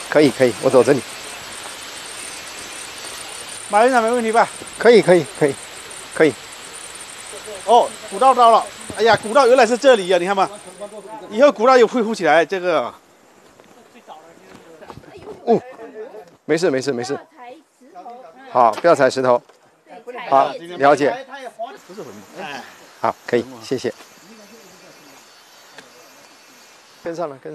可以，我走这里。 马院长没问题吧？ 可以。 哦，古道到了。哎呀，古道原来是这里呀、你看嘛。以后古道又恢复起来，这个。 哦，没事。好，不要踩石头。好，了解。好，可以，谢谢。跟上了。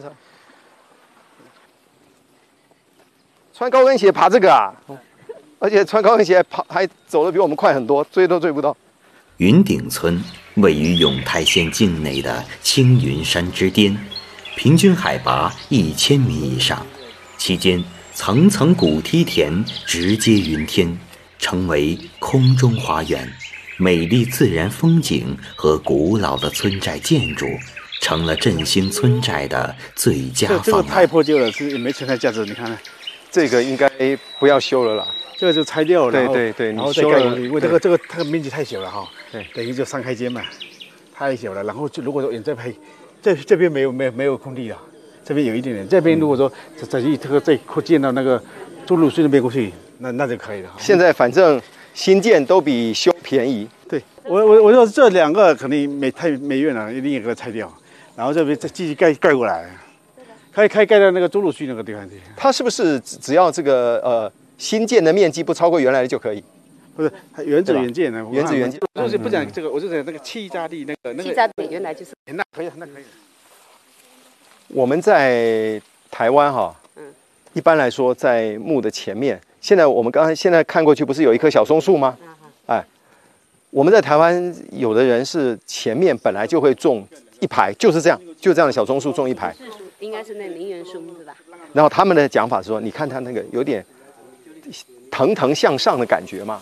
穿高跟鞋爬这个啊，而且穿高跟鞋还走得比我们快很多，追都追不到。 云顶村位于永泰县境内的青云山之巅，平均海拔1000米以上，期间层层古梯田直接云天，成为空中花园。美丽自然风景和古老的村寨建筑，成了振兴村寨的最佳方案。 这个太破旧了，是也没存在价值。你看看， 这个应该不要修了啦。 这个就拆掉了， 对， 然后再盖上去，因为这个它的面积太小了哈，对，等于就3开间嘛，太小了。然后就如果说再拍，这边没有空地了，这边有一点点，这边如果说再扩建到那个中路隧那边过去，那就可以了。 现在反正新建都比修便宜。 对，我说这2个肯定没院了，一定也给它拆掉，然后这边再继续盖过来，盖到那个中路隧那个地方去。 它是不是只要这个新建的面积不超过原来的就可以？ 不是，原址原建的， 原址原建。 就是不讲这个，我就讲那个气炸地那个。 气炸地原来就是。 那可以。 我们在台湾哈，一般来说在墓的前面，我们现在看过去不是有一棵小松树吗？哎，我们在台湾有的人是前面本来就会种一排，就这样的小松树种一排。 应该是那陵园松是吧？ 然后他们的讲法是说，你看它那个有点腾腾向上的感觉嘛。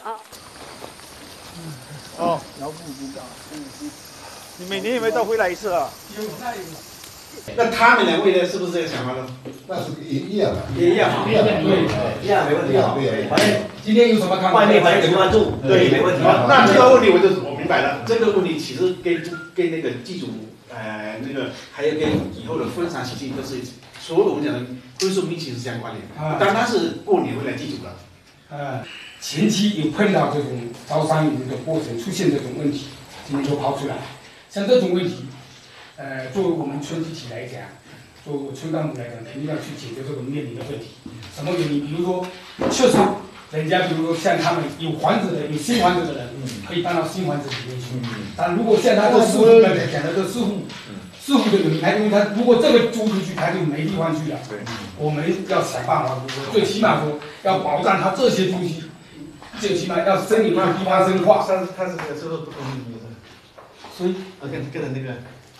哦，劳苦指导。你每年有没有到回来一次啊？有。那他们2位呢？是不是这个想法呢？ 那是一样的， 也一样， 没问题。 反正今天有什么看法？外面还有关注，对，没问题。 那这个问题我明白了。这个问题其实跟那个祭祖，那个还有跟以后的婚丧喜庆都是所有我们讲的婚俗民情是相关联的。当然是过年回来祭祖了。 前期有碰到这种招商引的过程，出现这种问题，今天都抛出来。像这种问题，作为我们村集体来讲，作为村干部来讲，肯定要去解决这种面临的问题。什么原因？比如说，确实，人家比如说像他们有房子的、有新房子的人，可以搬到新房子里面去。但如果像他这师傅刚才讲的这师傅这个，他因为他如果这个租出去，他就没地方去了。我们要想办法，最起码说要保障他这些东西。最起码要生有地方生化。 他是不是不同意？ 所以跟那个。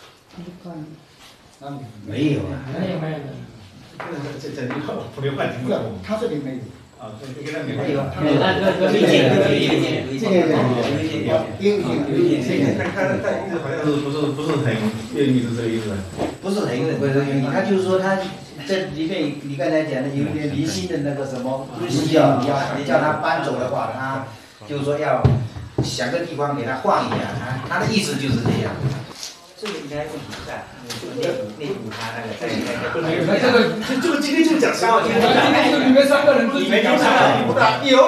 没有啊，没有。 这普流换庭他这里没有。 啊，跟他没有。 他有他一直好像不是很愿意，是这个意思。 不是很愿意，他就是说他这里面你刚才讲的有点离心的那个什么需要，你叫他搬走的话，他就是说要想个地方给他换一下，他的意思就是这样。这个应该问题不大，内部他那个这个今天就讲3号， 今天这个里面3个人自己没讲不大，有。